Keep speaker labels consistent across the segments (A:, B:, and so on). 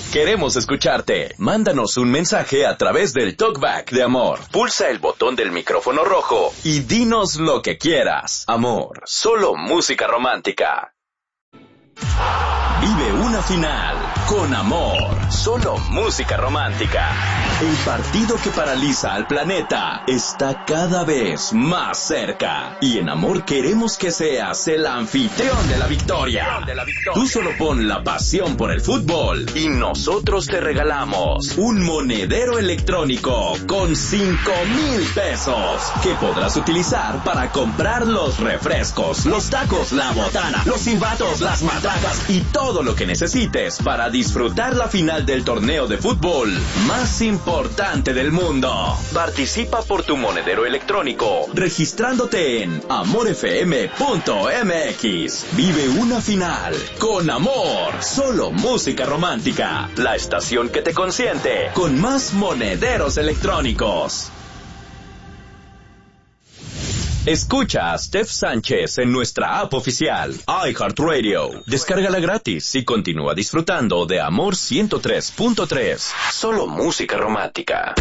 A: Queremos escucharte. Mándanos un mensaje a través del Talkback de Amor. Pulsa el botón del micrófono rojo y dinos lo que quieras. Amor, solo música romántica. Vive una final con Amor, solo música romántica. El partido que paraliza al planeta está cada vez más cerca. Y en Amor queremos que seas el anfitrión de la victoria. Tú solo pon la pasión por el fútbol y nosotros te regalamos un monedero electrónico con 5,000 pesos que podrás utilizar para comprar los refrescos, los tacos, la botana, los silbatos, las matracas y todo lo que necesites para disfrutar la final del torneo de fútbol más importante del mundo. Participa por tu monedero electrónico registrándote en amorfm.mx. Vive una final con Amor, solo música romántica. La estación que te consiente con más monederos electrónicos. Escucha a Steph Sánchez en nuestra app oficial, iHeartRadio. Descárgala gratis y continúa disfrutando de Amor 103.3. Solo música romántica.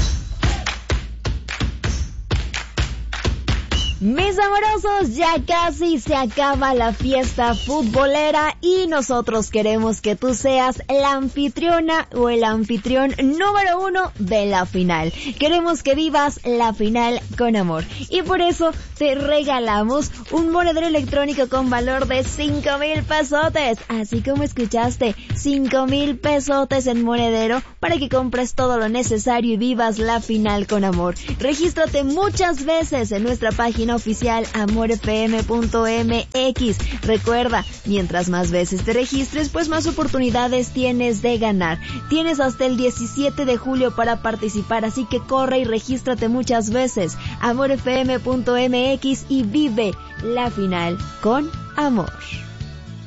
B: Mis amorosos, ya casi se acaba la fiesta futbolera y nosotros queremos que tú seas la anfitriona o el anfitrión número 1 de la final. Queremos que vivas la final con amor y por eso te regalamos un monedero electrónico con valor de 5,000 pesotes. Así como escuchaste, 5,000 pesotes en monedero para que compres todo lo necesario y vivas la final con amor. Regístrate muchas veces en nuestra página oficial amorfm.mx. Recuerda, mientras más veces te registres, pues más oportunidades tienes de ganar. Tienes hasta el 17 de julio para participar, así que corre y regístrate muchas veces. amorfm.mx y vive la final con amor.